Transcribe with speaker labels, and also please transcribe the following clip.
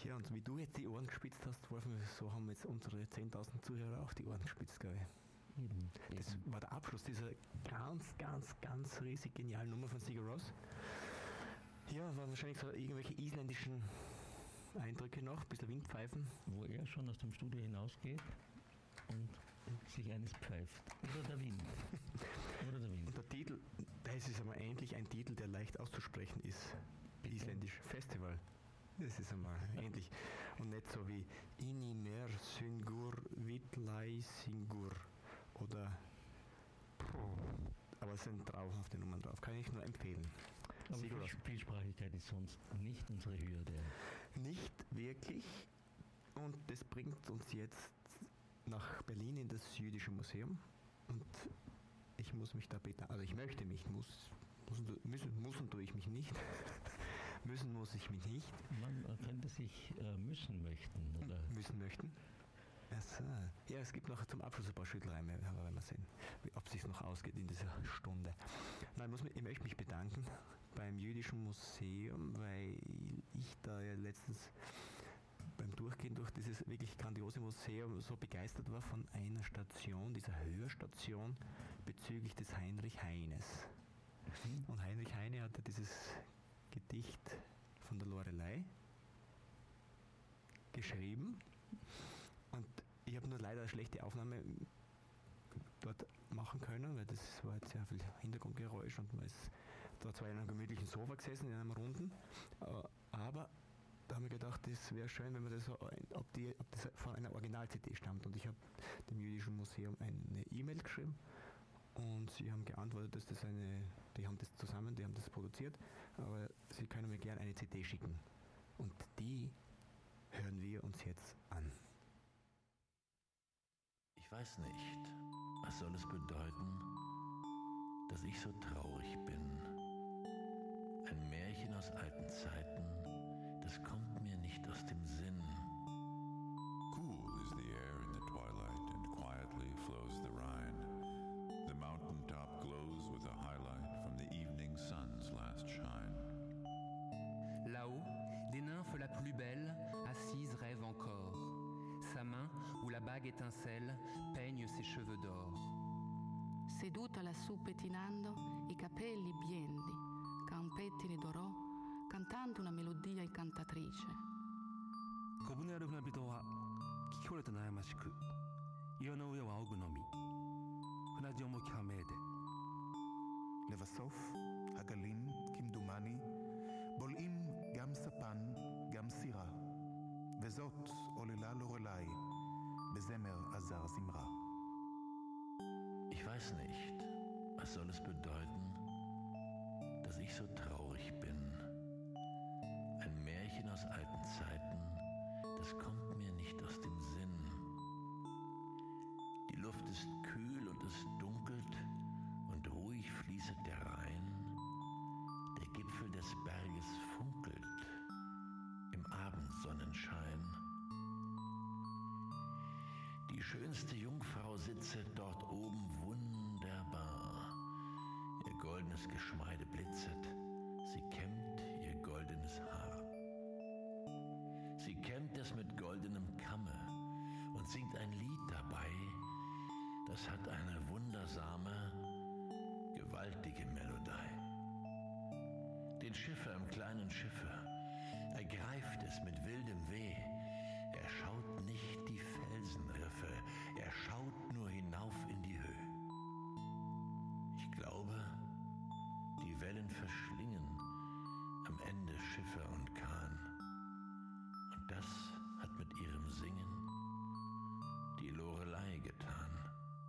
Speaker 1: Ja, und wie du jetzt die Ohren gespitzt hast, Wolfgang, so haben jetzt unsere 10.000 Zuhörer auch die Ohren gespitzt, glaube ich.
Speaker 2: Eben.
Speaker 1: Das war der Abschluss dieser ganz riesig genialen Nummer von Sigur Rós. Ja, waren wahrscheinlich so irgendwelche isländischen Eindrücke noch, ein bisschen Windpfeifen.
Speaker 2: Wo er schon aus dem Studio hinausgeht und sich eines pfeift. Oder der Wind.
Speaker 1: Und der Titel, das ist einmal endlich ein Titel, der leicht auszusprechen ist.
Speaker 2: Bitte?
Speaker 1: Isländisch Festival. Das ist einmal endlich. Und nicht so wie Inimer Syngur Vitleisingur oder aber es sind traumhafte Nummern drauf. Kann ich nur empfehlen.
Speaker 2: Aber Vielsprachigkeit ist sonst nicht unsere Hürde.
Speaker 1: Nicht wirklich. Und das bringt uns jetzt nach Berlin in das Jüdische Museum. Und ich muss mich da bedanken. Also ich möchte mich, müssen tue ich mich nicht. Müssen muss ich mich nicht.
Speaker 2: Man könnte sich müssen möchten, oder?
Speaker 1: Müssen möchten. Also, ja, es gibt noch zum Abschluss ein paar Schüttelreime, aber werden wir sehen, ob es sich noch ausgeht in dieser Stunde. Nein, ich möchte mich bedanken beim Jüdischen Museum, weil ich da ja letztens beim Durchgehen durch dieses wirklich grandiose Museum so begeistert war von einer Station, dieser Hörstation bezüglich des Heinrich Heines. Und Heinrich Heine hatte dieses Gedicht von der Loreley geschrieben. Und ich habe nur leider eine schlechte Aufnahme dort machen können, weil das war jetzt sehr viel Hintergrundgeräusch und man ist da zwar in einem gemütlichen Sofa gesessen, in einem runden, aber da haben wir gedacht, das wäre schön, wenn man das so, ob das von einer Original-CD stammt. Und ich habe dem Jüdischen Museum eine E-Mail geschrieben und sie haben geantwortet, dass die haben das produziert, aber sie können mir gerne eine CD schicken. Und die hören wir uns jetzt an.
Speaker 3: Ich weiß nicht, was soll es bedeuten, dass ich so traurig bin. Ein Märchen aus alten Zeiten, das kommt mir nicht aus dem Sinn.
Speaker 4: Cool is the air in the twilight and quietly flows the Rhine. The mountain top glows with a highlight from the evening sun's last shine.
Speaker 5: Là-haut, des nymphes la plus belle, assise rêve encore. Sa main, où la bague étincelle, peigne ses cheveux d'or.
Speaker 6: Seduta lassù pettinando, i capelli biendi, campettini d'oro, cantando una melodia incantatrice.
Speaker 7: 小舟ある船人は聞き惚れて悩ましく、岩の上は仰ぐのみ、船地重きはめいで.
Speaker 8: לבסוף, הגלים, כמדומני, בולעים גם ספן, גם סירה. וזאת עוללה לורלאי, בזמר עזר זמרה.
Speaker 3: Ich weiß nicht, was soll es bedeuten, dass ich so traurig bin. Ein Märchen aus alten Zeiten, das kommt mir nicht aus dem Sinn. Die Luft ist kühl und es dunkelt und ruhig fließet der Rhein. Der Gipfel des Berges funkelt im Abendsonnenschein. Die schönste Jungfrau sitzet dort oben wunderbar. Ihr goldenes Geschmeide blitzet, sie kämmt ihr goldenes Haar. Sie kämmt es mit goldenem Kamme und singt ein Lied dabei, das hat eine wundersame, gewaltige Melodie. Den Schiffer im kleinen Schiffe ergreift es mit wildem Weh. Er schaut nicht die Felsenriffe, er schaut nur hinauf in die Höhe. Ich glaube, die Wellen verschlingen am Ende Schiffe und